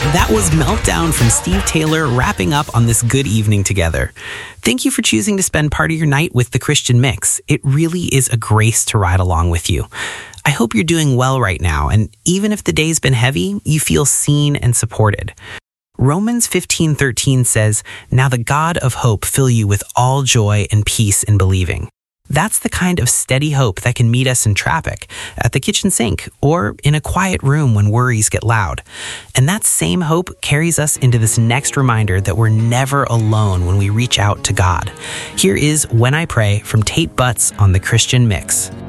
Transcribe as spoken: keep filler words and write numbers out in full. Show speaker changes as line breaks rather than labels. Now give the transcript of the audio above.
That was Meltdown from Steve Taylor, wrapping up on this good evening together. Thank you for choosing to spend part of your night with the Christian Mix. It really is a grace to ride along with you. I hope you're doing well right now, and even if the day's been heavy, you feel seen and supported. Romans fifteen thirteen says, "Now the God of hope fill you with all joy and peace in believing." That's the kind of steady hope that can meet us in traffic, at the kitchen sink, or in a quiet room when worries get loud. And that same hope carries us into this next reminder that we're never alone when we reach out to God. Here is When I Pray from Tate Butts on the Christian Mix.